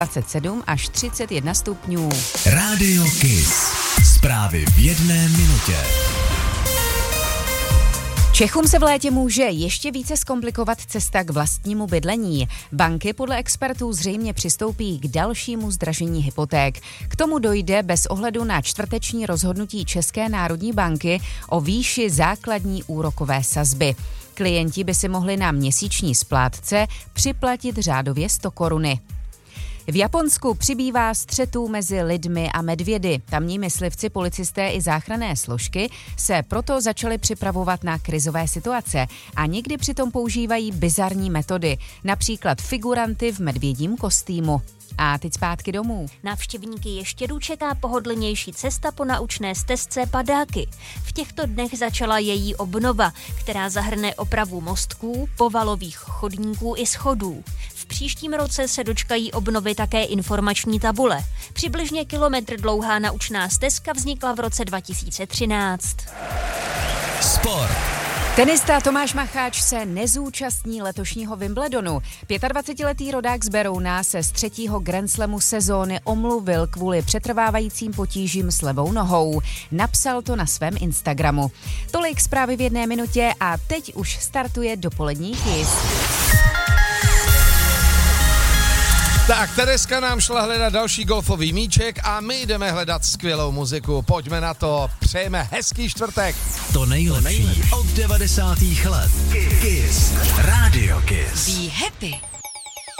27 až 31 stupňů. Rádio Kiss. Zprávy v jedné minutě. Čechům se v létě může ještě více zkomplikovat cesta k vlastnímu bydlení. Banky podle expertů zřejmě přistoupí k dalšímu zdražení hypoték. K tomu dojde bez ohledu na čtvrteční rozhodnutí České národní banky o výši základní úrokové sazby. Klienti by si mohli na měsíční splátce připlatit řádově 100 koruny. V Japonsku přibývá střetů mezi lidmi a medvědy. Tamní myslivci, policisté i záchranné složky se proto začali připravovat na krizové situace a někdy přitom používají bizarní metody, například figuranty v medvědím kostýmu. A teď zpátky domů. Návštěvníky Ještědů čeká pohodlnější cesta po naučné stezce Padáky. V těchto dnech začala její obnova, která zahrne opravu mostků, povalových chodníků i schodů. V příštím roce se dočkají obnovy také informační tabule. Přibližně kilometr dlouhá naučná stezka vznikla v roce 2013. Sport. Tenista Tomáš Macháč se nezúčastní letošního Wimbledonu. 25-letý rodák z Berouna se z 3. Grand Slamu sezóny omluvil kvůli přetrvávajícím potížím s levou nohou. Napsal to na svém Instagramu. Tolik zprávy v jedné minutě a teď už startuje dopolední Kiss. Tak, Tereska nám šla hledat další golfový míček a my jdeme hledat skvělou muziku. Pojďme na to, přejeme hezký čtvrtek. To nejlepší od 90. let. Kiss. Rádio Kiss. Be happy.